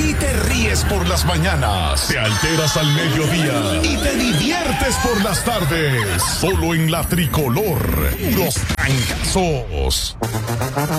y te ríes por las mañanas, te alteras al mediodía y te diviertes por las tardes. Solo en la Tricolor, puros trancazos.